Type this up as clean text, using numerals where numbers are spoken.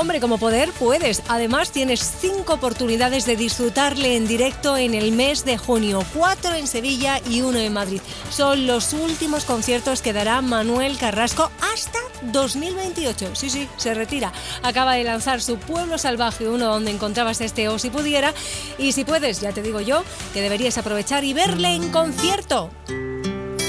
Hombre, como poder, puedes. Además, tienes 5 oportunidades de disfrutarle en directo en el mes de junio. 4 en Sevilla y 1 en Madrid. Son los últimos conciertos que dará Manuel Carrasco hasta 2028. Sí, se retira. Acaba de lanzar su Pueblo Salvaje, uno donde encontrabas este O si pudiera. Y si puedes, ya te digo yo, que deberías aprovechar y verle en concierto.